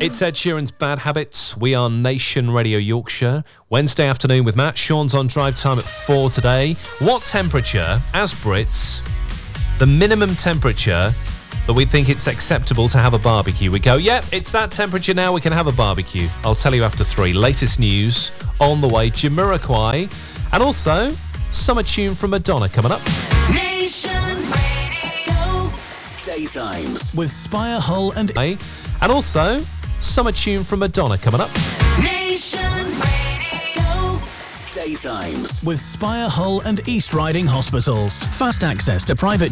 It's Ed Sheeran's Bad Habits. We are Nation Radio Yorkshire. Wednesday afternoon with Matt. Sean's on drive time at 4 today. What temperature, as Brits, the minimum temperature that we think it's acceptable to have a barbecue? We go, yep, it's that temperature now, we can have a barbecue. I'll tell you after 3. Latest news on the way. Jamiroquai. And also, summer tune from Madonna coming up. Nation Radio. Daytimes with Spire, Hull and... And also, summer tune from Madonna coming up. Nation Radio. Daytimes with Spire, Hull and East Riding Hospitals. Fast access to private